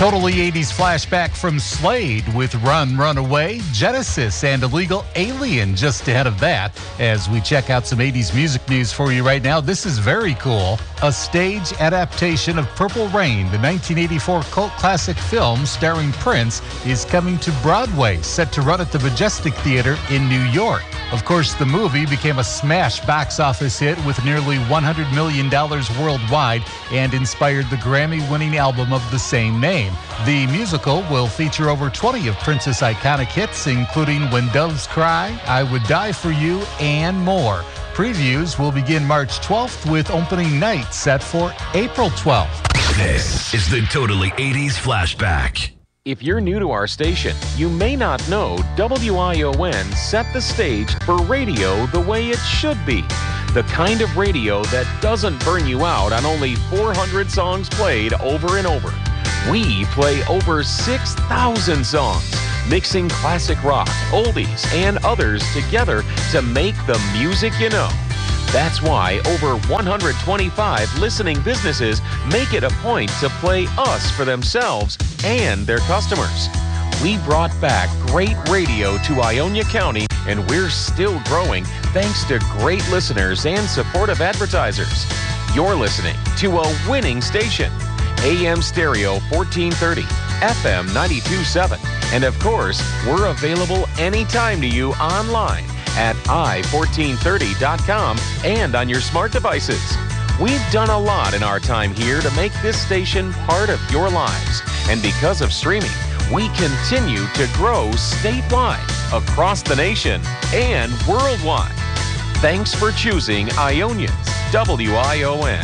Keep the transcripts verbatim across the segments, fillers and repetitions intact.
Totally eighties flashback from Slade with Run, Run Away, Genesis, and Illegal Alien just ahead of that. As we check out some eighties music news for you right now, this is very cool. A stage adaptation of Purple Rain, the nineteen eighty-four cult classic film starring Prince, is coming to Broadway, set to run at the Majestic Theater in New York. Of course, the movie became a smash box office hit with nearly one hundred million dollars worldwide and inspired the Grammy-winning album of the same name. The musical will feature over twenty of Prince's iconic hits, including When Doves Cry, I Would Die For You, and more. Previews will begin March twelfth with opening night set for April twelfth. This is the Totally eighties Flashback. If you're new to our station, you may not know W I O N set the stage for radio the way it should be. The kind of radio that doesn't burn you out on only four hundred songs played over and over. We play over six thousand songs, mixing classic rock, oldies, and others together to make the music you know. That's why over one hundred twenty-five listening businesses make it a point to play us for themselves and their customers. We brought back great radio to Ionia County, and we're still growing thanks to great listeners and supportive advertisers. You're listening to a winning station. A M Stereo fourteen thirty, F M ninety-two point seven, and of course, we're available anytime to you online at i fourteen thirty dot com and on your smart devices. We've done a lot in our time here to make this station part of your lives, and because of streaming, we continue to grow statewide, across the nation, and worldwide. Thanks for choosing Ionia's W I O N.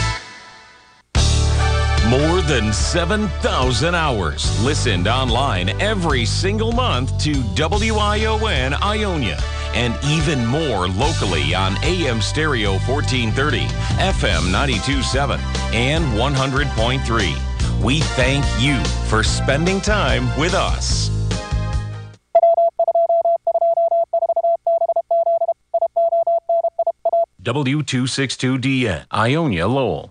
More than seven thousand hours listened online every single month to W I O N Ionia, and even more locally on A M Stereo fourteen thirty, F M ninety-two point seven, and one hundred point three. We thank you for spending time with us. W two sixty-two D N, Ionia, Lowell.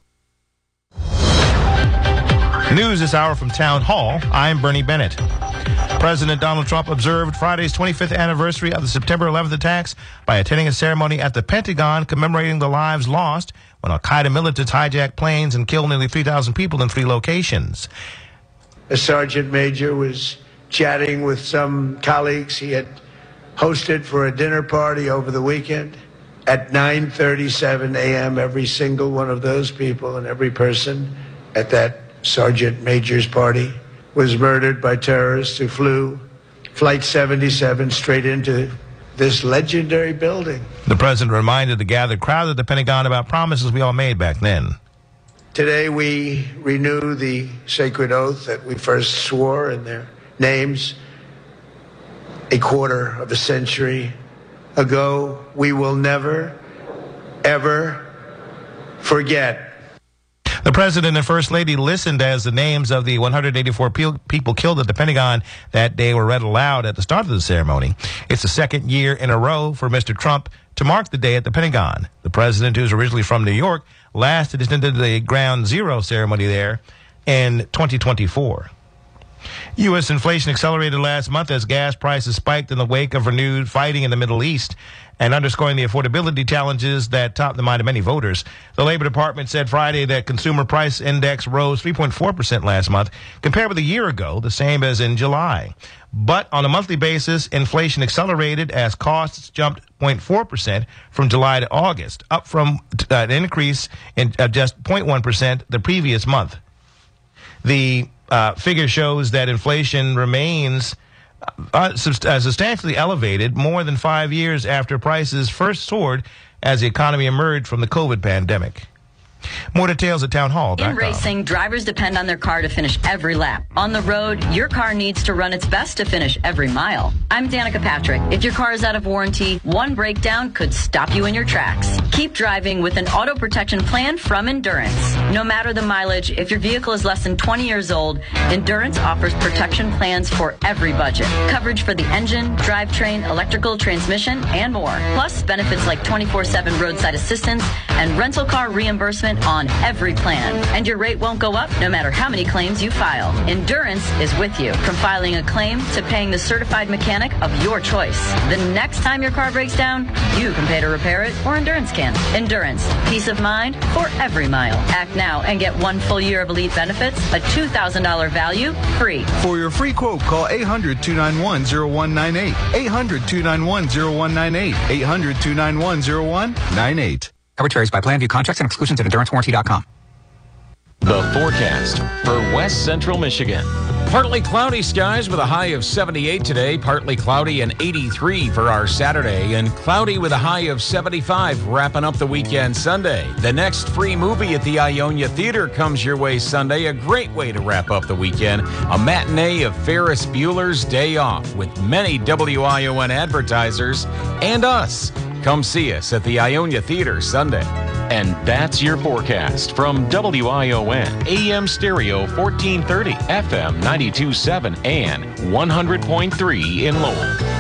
News this hour from Town Hall. I'm Bernie Bennett. President Donald Trump observed Friday's twenty-fifth anniversary of the September eleventh attacks by attending a ceremony at the Pentagon commemorating the lives lost when al-Qaeda militants hijacked planes and killed nearly three thousand people in three locations. A sergeant major was chatting with some colleagues he had hosted for a dinner party over the weekend. At nine thirty-seven a.m., every single one of those people and every person at that sergeant major's party was murdered by terrorists who flew Flight seventy-seven straight into this legendary building. The president reminded the gathered crowd at the Pentagon about promises we all made back then. Today we renew the sacred oath that we first swore in their names a quarter of a century ago. We will never, ever forget. The president and first lady listened as the names of the one hundred eighty-four pe- people killed at the Pentagon that day were read aloud at the start of the ceremony. It's the second year in a row for Mister Trump to mark the day at the Pentagon. The president, who's originally from New York, last attended the Ground Zero ceremony there in twenty twenty-four. U S inflation accelerated last month as gas prices spiked in the wake of renewed fighting in the Middle East, and underscoring the affordability challenges that top the mind of many voters. The Labor Department said Friday that consumer price index rose three point four percent last month, compared with a year ago, the same as in July. But on a monthly basis, inflation accelerated as costs jumped zero point four percent from July to August, up from uh, an increase in uh, just zero point one percent the previous month. The uh, figure shows that inflation remains uh, sub- uh, substantially elevated more than five years after prices first soared as the economy emerged from the COVID pandemic. More details at town hall dot com. In racing, drivers depend on their car to finish every lap. On the road, your car needs to run its best to finish every mile. I'm Danica Patrick. If your car is out of warranty, one breakdown could stop you in your tracks. Keep driving with an auto protection plan from Endurance. No matter the mileage, if your vehicle is less than twenty years old, Endurance offers protection plans for every budget. Coverage for the engine, drivetrain, electrical, transmission, and more. Plus, benefits like twenty-four seven roadside assistance and rental car reimbursement reimbursement on every plan. And your rate won't go up no matter how many claims you file. Endurance is with you. From filing a claim to paying the certified mechanic of your choice. The next time your car breaks down, you can pay to repair it, or Endurance can. Endurance. Peace of mind for every mile. Act now and get one full year of elite benefits, a two thousand dollars value, free. For your free quote, call eight hundred, two nine one, zero one nine eight. eight hundred, two nine one, zero one nine eight. eight hundred, two nine one, zero one nine eight. Coverage varies by plan. View contracts and exclusions at endurance warranty dot com. The forecast for West Central Michigan. Partly cloudy skies with a high of seventy-eight today, partly cloudy and eighty-three for our Saturday, and cloudy with a high of seventy-five wrapping up the weekend Sunday. The next free movie at the Ionia Theater comes your way Sunday, a great way to wrap up the weekend. A matinee of Ferris Bueller's Day Off with many W I O N advertisers and us. Come see us at the Ionia Theater Sunday. And that's your forecast from W I O N, A M Stereo fourteen thirty, F M ninety-two point seven, and one hundred point three in Lowell.